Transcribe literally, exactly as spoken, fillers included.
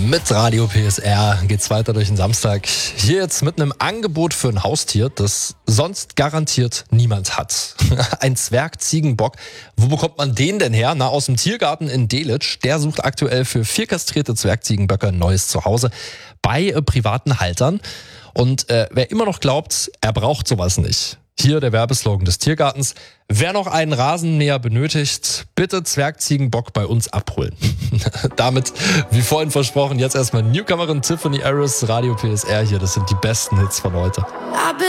Mit Radio P S R geht's weiter durch den Samstag. Hier jetzt mit einem Angebot für ein Haustier, das sonst garantiert niemand hat. Ein Zwergziegenbock. Wo bekommt man den denn her? Na, aus dem Tiergarten in Delitzsch. Der sucht aktuell für vier kastrierte Zwergziegenböcke ein neues Zuhause bei äh, privaten Haltern. Und äh, wer immer noch glaubt, er braucht sowas nicht. Hier der Werbeslogan des Tiergartens. Wer noch einen Rasenmäher benötigt, bitte Zwergziegenbock bei uns abholen. Damit, wie vorhin versprochen, jetzt erstmal Newcomerin Tiffany Harris, Radio P S R hier. Das sind die besten Hits von heute.